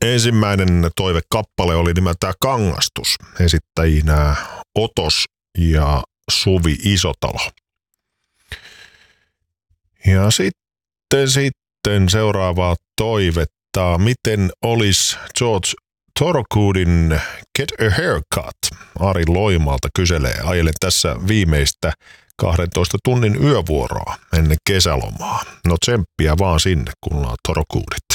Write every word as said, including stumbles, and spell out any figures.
ensimmäinen toivekappale oli nimeltään Kangastus, esittäjinä Otos ja Suvi Isotalo. Ja sitten, sitten seuraavaa toivetta, miten olisi George Thorogoodin Get a Haircut? Ari Loimalta kyselee, ajelen tässä viimeistä kahdentoista tunnin yövuoroa ennen kesälomaa. No tsemppiä vaan sinne, kun ollaan Thorogoodit.